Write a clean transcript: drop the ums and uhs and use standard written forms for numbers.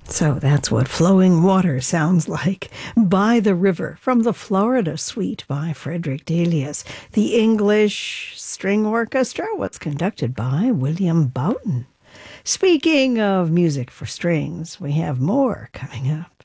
So that's what Flowing Water sounds like. By the River from the Florida Suite by Frederick Delius. The English String Orchestra was conducted by William Boughton. Speaking of music for strings, we have more coming up.